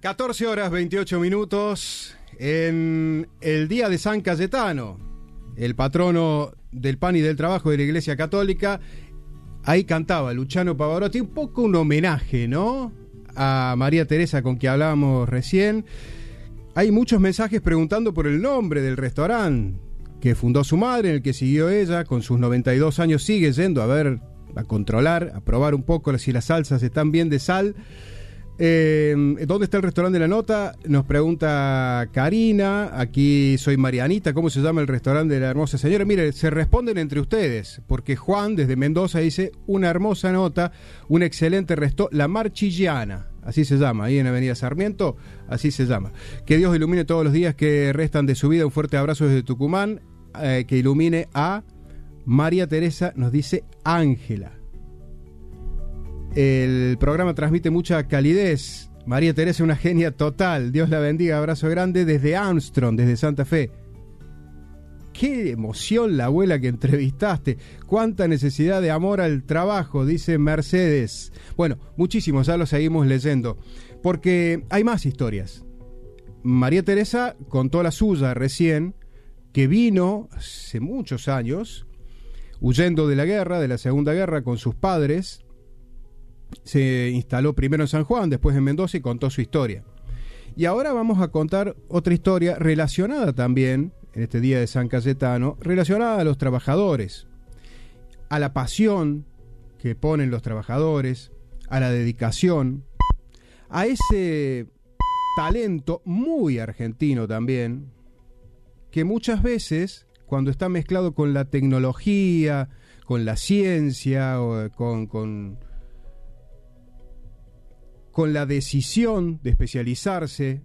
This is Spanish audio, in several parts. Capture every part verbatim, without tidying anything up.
catorce horas veintiocho minutos en el día de San Cayetano, el patrono del pan y del trabajo de la Iglesia Católica. Ahí cantaba Luciano Pavarotti, un poco un homenaje, ¿no?, a María Teresa, con quien hablábamos recién. Hay muchos mensajes preguntando por el nombre del restaurante que fundó su madre, en el que siguió ella. Con sus noventa y dos años sigue yendo a ver, a controlar, a probar un poco si las salsas están bien de sal. Eh, ¿Dónde está el restaurante de la nota? Nos pregunta Karina. Aquí soy Marianita. ¿Cómo se llama el restaurante de la hermosa señora? Mire, se responden entre ustedes, porque Juan desde Mendoza dice: una hermosa nota, un excelente resto, La Marchillana, así se llama, ahí en Avenida Sarmiento, así se llama. Que Dios ilumine todos los días que restan de su vida. Un fuerte abrazo desde Tucumán. Eh, que ilumine a María Teresa, nos dice Ángela. El programa transmite mucha calidez. María Teresa, una genia total. Dios la bendiga. Abrazo grande desde Armstrong, desde Santa Fe. Qué emoción la abuela que entrevistaste. Cuánta necesidad de amor al trabajo, dice Mercedes. Bueno, muchísimos, ya lo seguimos leyendo, porque hay más historias. María Teresa contó la suya recién, que vino hace muchos años, huyendo de la guerra, de la Segunda Guerra, con sus padres. Se instaló primero en San Juan, después en Mendoza, y contó su historia. Y ahora vamos a contar otra historia relacionada también, en este día de San Cayetano, relacionada a los trabajadores, a la pasión que ponen los trabajadores, a la dedicación, a ese talento muy argentino también, que muchas veces, cuando está mezclado con la tecnología, con la ciencia, o con... con con la decisión de especializarse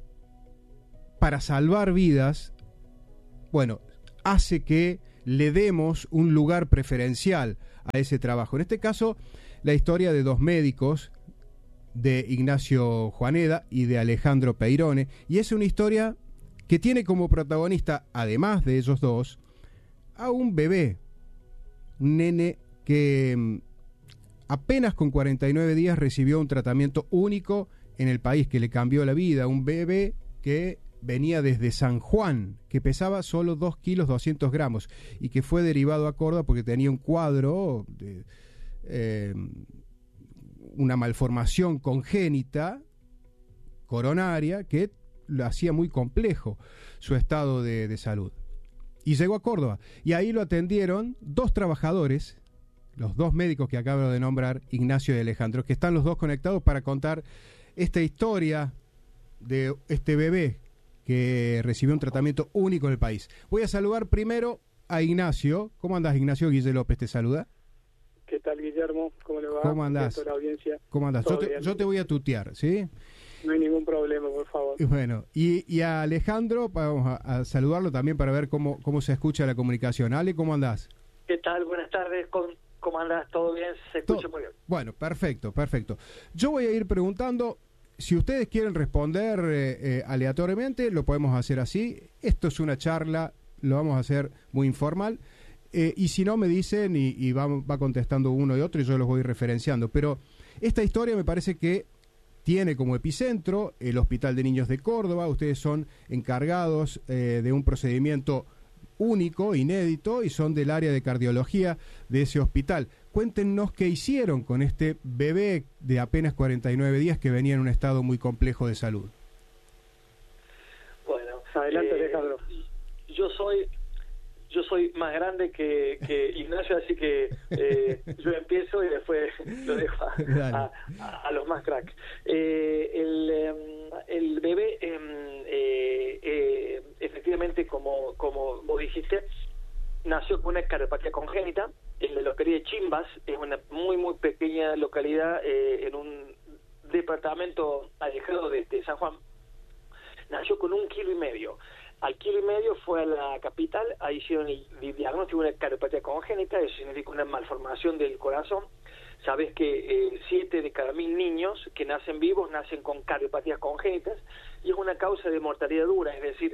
para salvar vidas, bueno, hace que le demos un lugar preferencial a ese trabajo. En este caso, la historia de dos médicos, de Ignacio Juaneda y de Alejandro Peirone, y es una historia que tiene como protagonista, además de ellos dos, a un bebé, un nene que apenas con cuarenta y nueve días recibió un tratamiento único en el país que le cambió la vida. Un bebé que venía desde San Juan, que pesaba solo dos kilos doscientos gramos y que fue derivado a Córdoba porque tenía un cuadro de eh, una malformación congénita coronaria que lo hacía muy complejo su estado de, de salud. Y llegó a Córdoba y ahí lo atendieron dos trabajadores, los dos médicos que acabo de nombrar, Ignacio y Alejandro, que están los dos conectados para contar esta historia de este bebé que recibió un tratamiento único en el país. Voy a saludar primero a Ignacio. ¿Cómo andás, Ignacio? Guille López te saluda. ¿Qué tal, Guillermo? ¿Cómo le va? ¿Cómo andás? La audiencia. ¿Cómo andás? Yo te, yo te voy a tutear, ¿sí? No hay ningún problema, por favor. Y bueno, y, y a Alejandro, vamos a, a saludarlo también para ver cómo, cómo se escucha la comunicación. Ale, ¿cómo andás? ¿Qué tal? Buenas tardes. Con... ¿Cómo andás? ¿Todo bien? Se escucha muy bien. Bueno, perfecto, perfecto. Yo voy a ir preguntando, si ustedes quieren responder eh, eh, aleatoriamente, lo podemos hacer así. Esto es una charla, lo vamos a hacer muy informal. Eh, y si no, me dicen y, y va, va contestando uno y otro y yo los voy referenciando. Pero esta historia me parece que tiene como epicentro el Hospital de Niños de Córdoba. Ustedes son encargados eh, de un procedimiento único, inédito, y son del área de cardiología de ese hospital. Cuéntenos qué hicieron con este bebé de apenas cuarenta y nueve días que venía en un estado muy complejo de salud. Bueno, adelante, eh, Alejandro. Yo soy yo soy más grande que, que Ignacio, así que eh, yo empiezo y después lo dejo a, a, a, a los más cracks. Eh, el, el bebé, eh, eh, efectivamente, como, como vos dijiste, nació con una cardiopatía congénita en la localidad de Chimbas. Es una muy, muy pequeña localidad eh, en un departamento alejado de, de San Juan. Nació con un kilo y medio. Al kilo y medio fue a la capital, ahí hicieron el diagnóstico de una cardiopatía congénita, eso significa una malformación del corazón. Sabes que eh, siete de cada mil niños que nacen vivos nacen con cardiopatías congénitas y es una causa de mortalidad dura, es decir,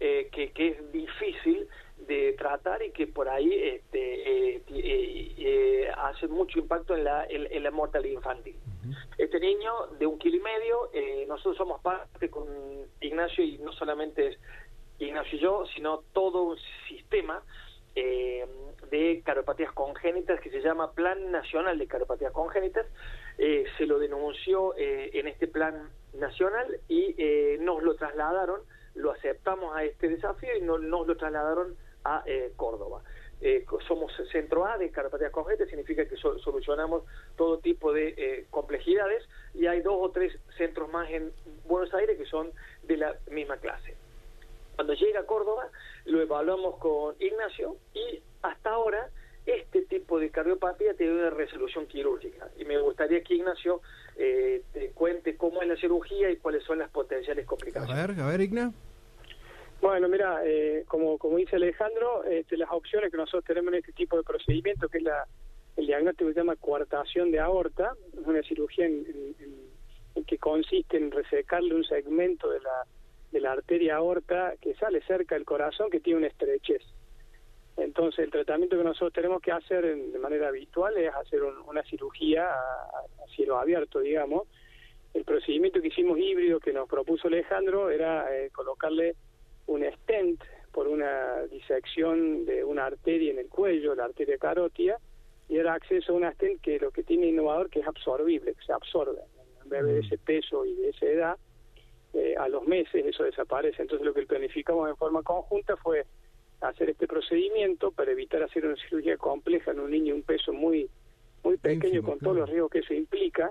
eh, que, que es difícil de tratar y que por ahí este, eh, eh, eh, hace mucho impacto en la, en, en la mortalidad infantil. Uh-huh. Este niño de un kilo y medio, eh, nosotros somos parte con Ignacio, y no solamente es Ignacio y yo, sino todo un sistema eh, de cardiopatías congénitas que se llama Plan Nacional de Cardiopatías Congénitas. Eh, se lo denunció eh, en este plan nacional y eh, nos lo trasladaron, lo aceptamos a este desafío y no, nos lo trasladaron a eh, Córdoba. Eh, somos centro A de cardiopatías congénitas, significa que so, solucionamos todo tipo de eh, complejidades, y hay dos o tres centros más en Buenos Aires que son de la misma clase. Cuando llega a Córdoba, lo evaluamos con Ignacio, y hasta ahora este tipo de cardiopatía tiene una resolución quirúrgica. Y me gustaría que Ignacio eh, te cuente cómo es la cirugía y cuáles son las potenciales complicaciones. A ver, a ver, Igna. Bueno, mira, eh, como como dice Alejandro, este, las opciones que nosotros tenemos en este tipo de procedimiento, que es la el diagnóstico que se llama coartación de aorta, es una cirugía en, en, en, en que consiste en resecarle un segmento de la de la arteria aorta que sale cerca del corazón, que tiene una estrechez. Entonces, el tratamiento que nosotros tenemos que hacer en, de manera habitual es hacer un, una cirugía a, a cielo abierto, digamos. El procedimiento que hicimos híbrido, que nos propuso Alejandro, era eh, colocarle un stent por una disección de una arteria en el cuello, la arteria carótida, y era acceso a una stent que lo que tiene innovador que es absorbible, que se absorbe. En vez de ese peso y de esa edad, eh, a los meses eso desaparece. Entonces, lo que planificamos en forma conjunta fue hacer este procedimiento para evitar hacer una cirugía compleja en un niño de un peso muy muy pequeño, Ínfimo, con claro. todos los riesgos que eso implica,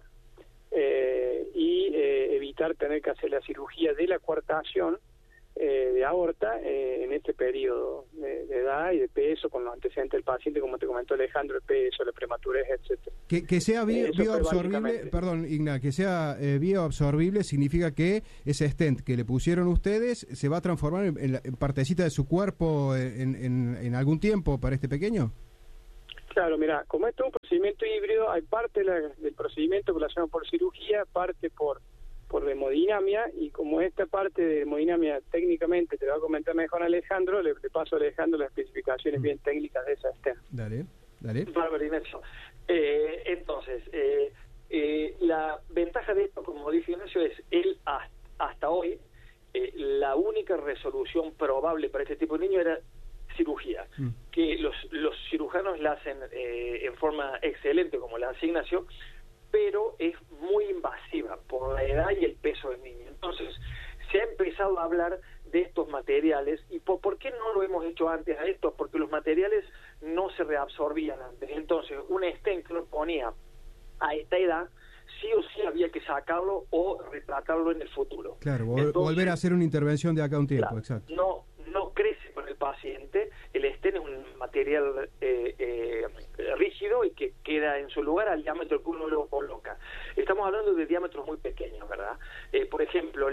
eh, y eh, evitar tener que hacer la cirugía de la coartación eh, de aorta eh, en este periodo de, de edad y de peso, con los antecedentes del paciente, como te comentó Alejandro, el peso, la prematurez, etcétera. Que, que sea bio, eh, bioabsorbible, perdón, Igna, que sea eh, bioabsorbible significa que ese stent que le pusieron ustedes se va a transformar en, en, la, en partecita de su cuerpo en, en, en algún tiempo para este pequeño. Claro, mira, como esto es un procedimiento híbrido, hay parte de la, del procedimiento que lo hacemos por cirugía, parte por por hemodinamia, y como esta parte de hemodinamia técnicamente te lo va a comentar mejor Alejandro, le, le paso a Alejandro las especificaciones mm. bien técnicas de esa stent. Dale, dale. Bárbaro, Ignacio. Eh, entonces, eh, eh, la ventaja de esto, como dice Ignacio, es él hasta, hasta hoy, eh, la única resolución probable para este tipo de niño era cirugía, mm. que los, los cirujanos la hacen eh, en forma excelente, como la hace Ignacio, pero es muy invasiva por la edad y el peso del niño. Entonces, se ha empezado a hablar de estos materiales. ¿Y por, por qué no lo hemos hecho antes a esto? Porque los materiales no se reabsorbían antes. Entonces, un stent que uno ponía a esta edad, sí o sí había que sacarlo o retratarlo en el futuro. Claro, vol Entonces, volver a hacer una intervención de acá a un tiempo, claro, exacto. No, no crece con el paciente. El stent es un material eh, eh, rígido y que queda en su lugar al diámetro que uno lo coloca. Estamos hablando de diámetros muy pequeños, ¿verdad? Eh, por ejemplo,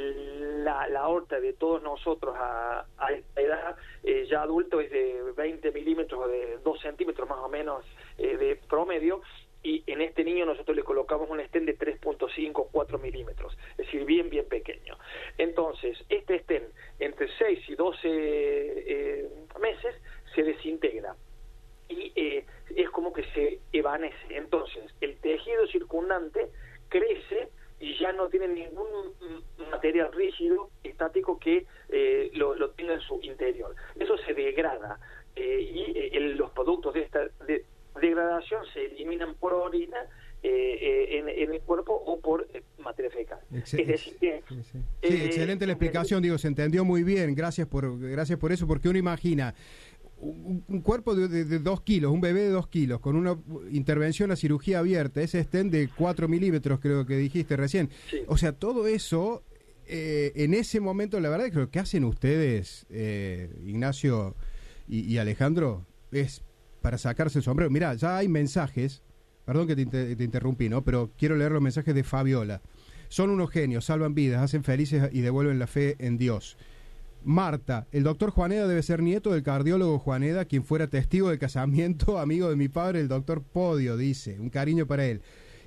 la, la aorta de todos nosotros a, a esta edad eh, ya adulto es de veinte milímetros o de dos centímetros más o menos eh, de promedio, y en este niño nosotros le colocamos un stent de tres punto cinco, cuatro milímetros, es decir, bien, bien pequeño. Entonces, este stent entre seis y doce eh, meses se desintegra y eh, es como que se evanece. Entonces, el tejido circundante crece y ya no tiene ningún material rígido, estático, que eh, lo, lo tenga en su interior. Eso se degrada eh, y eh, el, los productos de esta de, degradación se eliminan por orina eh, eh, en, en el cuerpo o por eh, materia fecal. Ex es decir, que, sí, sí. Sí, eh, excelente la explicación, digo, se entendió muy bien, gracias por gracias por eso, porque uno imagina un, un cuerpo de, de, de dos kilos, un bebé de dos kilos, con una intervención a cirugía abierta, ese stent de cuatro milímetros, creo que dijiste recién. Sí. O sea, todo eso, eh, en ese momento, la verdad es que lo que hacen ustedes, eh, Ignacio y, y Alejandro, es para sacarse el sombrero. Mirá, ya hay mensajes, perdón que te, inter te interrumpí, ¿no? Pero quiero leer los mensajes de Fabiola. Son unos genios, salvan vidas, hacen felices y devuelven la fe en Dios. Marta, el doctor Juaneda debe ser nieto del cardiólogo Juaneda, quien fuera testigo del casamiento, amigo de mi padre, el doctor Podio, dice. Un cariño para él.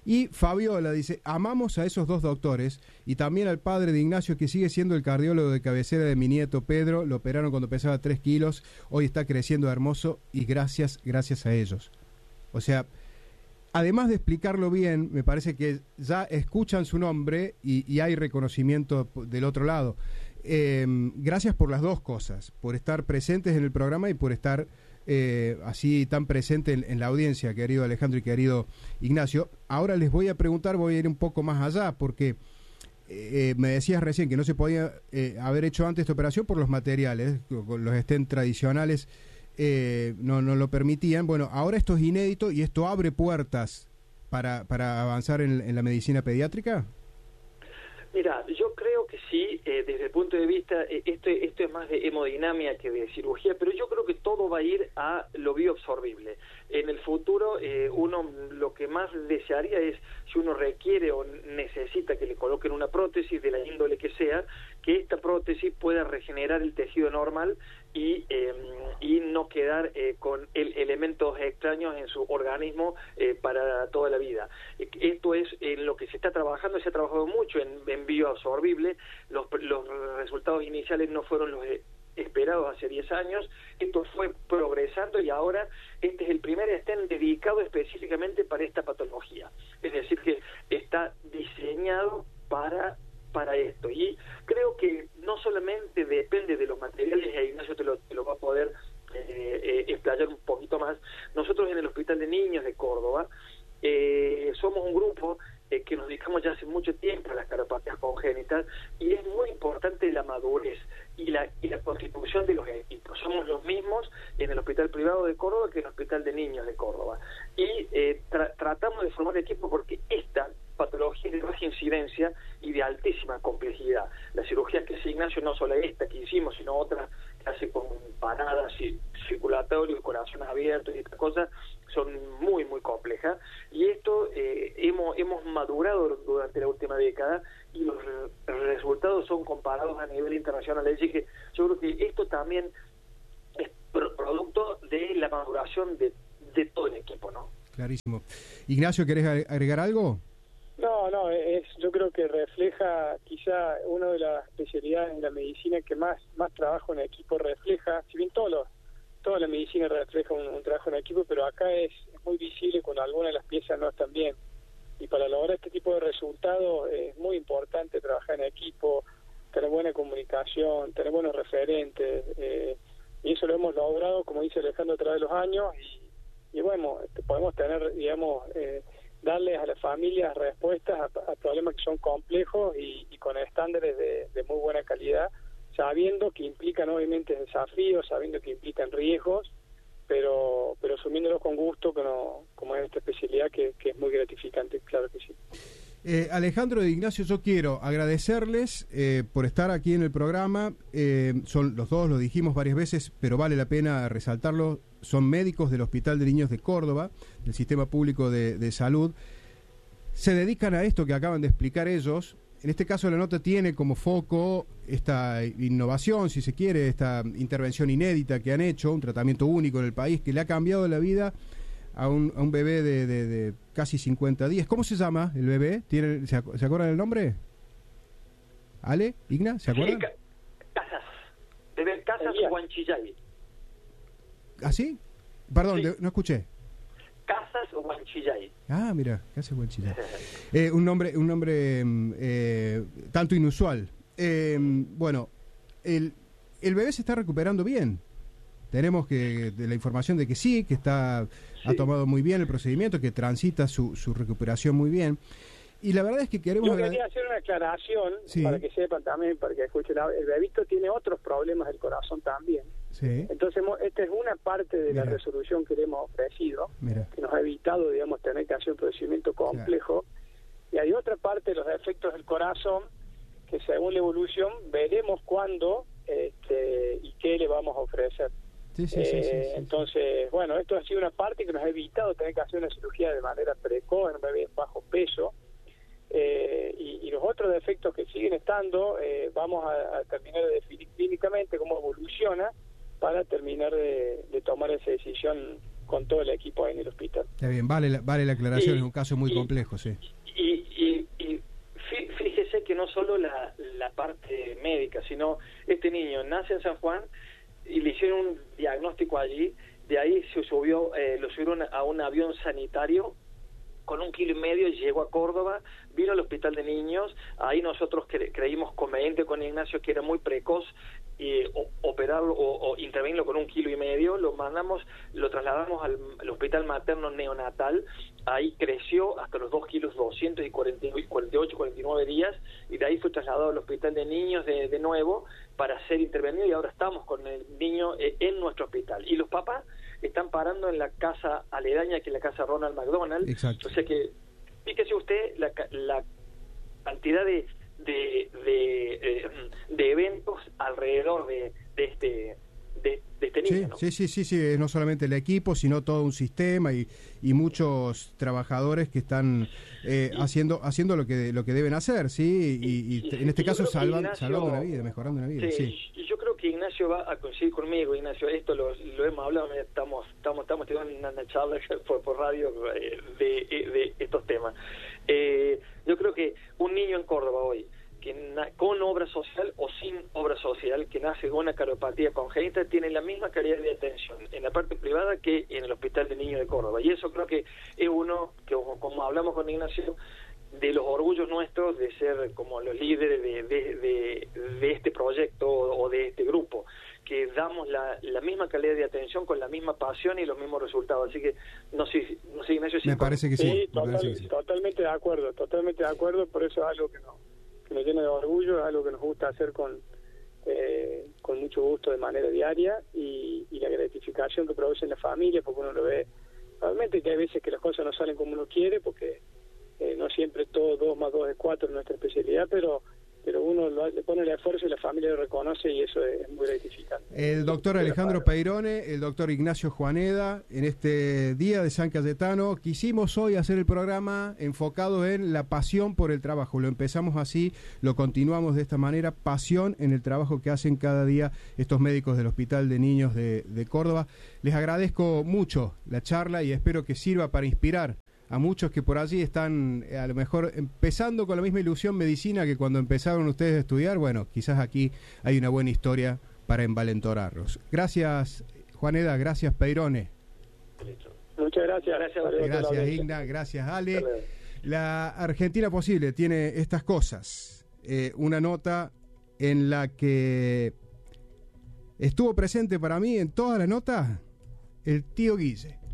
Y Fabiola dice, amamos a esos dos doctores y también al padre de Ignacio, que sigue siendo el cardiólogo de cabecera de mi nieto Pedro. Lo operaron cuando pesaba tres kilos, hoy está creciendo hermoso y gracias, gracias a ellos. O sea, además de explicarlo bien, me parece que ya escuchan su nombre y, y hay reconocimiento del otro lado. Eh, gracias por las dos cosas, por estar presentes en el programa y por estar eh, así tan presente en, en la audiencia, querido Alejandro y querido Ignacio. Ahora les voy a preguntar, voy a ir un poco más allá, porque eh, me decías recién que no se podía eh, haber hecho antes esta operación por los materiales, los estén tradicionales eh, no, no lo permitían. Bueno, ahora esto es inédito y esto abre puertas para, para avanzar en, en la medicina pediátrica. Mira, yo creo que sí, eh, desde el punto de vista, eh, esto, esto es más de hemodinamia que de cirugía, pero yo creo que todo va a ir a lo bioabsorbible. En el futuro, eh, uno lo que más desearía es, si uno requiere o necesita que le coloquen una prótesis de la índole que sea, que esta prótesis pueda regenerar el tejido normal y, eh, y no quedar eh, con el, elementos extraños en su organismo eh, para toda la vida. Esto es en lo que se está trabajando, se ha trabajado mucho en, en bioabsorbible. Los, los resultados iniciales no fueron los esperados hace diez años, esto fue progresando y ahora este es el primer estén dedicado específicamente para esta patología. Es decir, que está diseñado para para esto, y creo que no solamente depende de los materiales, e Ignacio te lo, te lo va a poder eh, eh, explayar un poquito más. Nosotros en el Hospital de Niños de Córdoba eh, somos un grupo eh, que nos dedicamos ya hace mucho tiempo a las cardiopatias congénitas, y es muy importante la madurez y la, y la constitución de los equipos. Somos los mismos en el Hospital Privado de Córdoba que en el Hospital de Niños de Córdoba, y eh, tra tratamos de formar equipo porque esta patología de baja incidencia y de altísima complejidad. La cirugía que hace Ignacio, no solo esta que hicimos, sino otra que hace con paradas, circulatorio, corazón abierto y estas cosas, son muy, muy complejas. Y esto eh, hemos, hemos madurado durante la última década y los re resultados son comparados a nivel internacional. Es decir, que yo creo que esto también es pro producto de la maduración de, de todo el equipo, ¿no? Clarísimo. Ignacio, ¿querés agregar algo? No, no, es, yo creo que refleja quizá una de las especialidades en la medicina que más más trabajo en equipo refleja, si bien todo lo, toda la medicina refleja un, un trabajo en equipo, pero acá es, es muy visible cuando algunas de las piezas no están bien. Y para lograr este tipo de resultados es muy importante trabajar en equipo, tener buena comunicación, tener buenos referentes, eh, y eso lo hemos logrado, como dice Alejandro, a través de los años, y, y bueno, podemos tener, digamos, eh, darles a las familias respuestas a, a problemas que son complejos y, y con estándares de, de muy buena calidad, sabiendo que implican obviamente desafíos, sabiendo que implican riesgos, pero pero asumiéndolos con gusto, como, como es esta especialidad que, que es muy gratificante, claro que sí. Eh, Alejandro e Ignacio, yo quiero agradecerles eh, por estar aquí en el programa. Eh, son los dos, lo dijimos varias veces, pero vale la pena resaltarlo. Son médicos del Hospital de Niños de Córdoba, del Sistema Público de, de Salud. Se dedican a esto que acaban de explicar ellos. En este caso la nota tiene como foco esta innovación, si se quiere, esta intervención inédita que han hecho, un tratamiento único en el país que le ha cambiado la vida a un, a un bebé de, de, de casi cincuenta días. ¿Cómo se llama el bebé? ¿Tiene, se, ¿Se acuerdan el nombre? ¿Ale? ¿Igna? ¿Se acuerdan? Sí, Casas. Bebé Casas Huanchillay. ¿Ah, sí? Perdón, sí. no escuché. Casas Huanchillay. Ah, mira, Casas Huanchillay. eh, un nombre, un nombre eh, tanto inusual. Eh, bueno, el, el bebé se está recuperando bien. Tenemos que de la información de que sí, que está sí. ha tomado muy bien el procedimiento, que transita su, su recuperación muy bien. Y la verdad es que queremos... Yo quería hacer una aclaración, sí. para que sepan también, para que escuchen. El bebito tiene otros problemas del corazón también. Sí. Entonces, esta es una parte de Mira. la resolución que le hemos ofrecido, Mira. que nos ha evitado, digamos, tener que hacer un procedimiento complejo. Claro. Y hay otra parte de los defectos del corazón que, según la evolución, veremos cuándo este, y qué le vamos a ofrecer. Sí, sí, eh, sí, sí, sí, entonces, sí. bueno, esto ha sido una parte que nos ha evitado tener que hacer una cirugía de manera precoz en un bebé bajo peso. Eh, y, y los otros defectos que siguen estando, eh, vamos a, a terminar de definir clínicamente cómo evoluciona para terminar de, de tomar esa decisión con todo el equipo ahí en el hospital. Está bien, vale la, vale la aclaración, y, es un caso muy y, complejo, sí. Y, y, y fíjese que no solo la, la parte médica, sino este niño nace en San Juan y le hicieron un diagnóstico allí, de ahí se subió, eh, lo subieron a un avión sanitario con un kilo y medio, llegó a Córdoba, vino al hospital de niños, ahí nosotros cre creímos conveniente con Ignacio que era muy precoz y o, operarlo o, o intervenirlo con un kilo y medio, lo mandamos, lo trasladamos al, al hospital materno neonatal, ahí creció hasta los dos kilos doscientos y cuarenta y ocho, cuarenta y nueve días, y de ahí fue trasladado al hospital de niños de, de nuevo para ser intervenido, y ahora estamos con el niño eh, en nuestro hospital. Y los papás están parando en la casa aledaña, que es la casa Ronald McDonald. Exacto. O sea que, fíjese usted la, la cantidad de de, de, eh, de eventos alrededor de, de este de, de este niño, sí, ¿no? sí, sí, sí, sí, no solamente el equipo, sino todo un sistema y, y muchos trabajadores que están eh, y, haciendo haciendo lo que lo que deben hacer, sí, y, y, y en este caso salvan, Ignacio, salvando una vida, mejorando una vida, sí, sí. Yo creo que Ignacio va a coincidir conmigo, Ignacio, esto lo, lo hemos hablado, estamos estamos estamos teniendo una, una charla por, por radio eh, de, de estos temas. Eh, yo creo que un niño en Córdoba hoy, que na, con obra social o sin obra social, que nace con una cardiopatia congénita, tiene la misma calidad de atención en la parte privada que en el Hospital de Niños de Córdoba. Y eso creo que es uno, que como hablamos con Ignacio, de los orgullos nuestros de ser como los líderes de, de, de, de este proyecto o de este grupo, que damos la, la misma calidad de atención con la misma pasión y los mismos resultados. Así que no sé, no sé Ignacio, si me parece que sí, sí, me total, parece que sí. Totalmente de acuerdo, totalmente de acuerdo, por eso es algo que, no, que nos llena de orgullo, es algo que nos gusta hacer con eh, con mucho gusto de manera diaria, y, y la gratificación que produce en la familia, porque uno lo ve, realmente que hay veces que las cosas no salen como uno quiere, porque eh, no siempre todo dos más dos es cuatro en nuestra especialidad, pero pero uno lo, le pone el esfuerzo y la familia lo reconoce, y eso es muy gratificante. El doctor Alejandro Peirone, el doctor Ignacio Juaneda, en este día de San Cayetano, quisimos hoy hacer el programa enfocado en la pasión por el trabajo. Lo empezamos así, lo continuamos de esta manera, pasión en el trabajo que hacen cada día estos médicos del Hospital de Niños de, de Córdoba. Les agradezco mucho la charla y espero que sirva para inspirar a muchos que por allí están eh, a lo mejor empezando con la misma ilusión medicina que cuando empezaron ustedes a estudiar. Bueno, quizás aquí hay una buena historia para envalentonarlos. Gracias, Juaneda, gracias, Peirone. Muchas gracias. Gracias, gracias Igna, gracias, Ale. La Argentina Posible tiene estas cosas. Eh, una nota en la que estuvo presente para mí en toda la nota el tío Guille.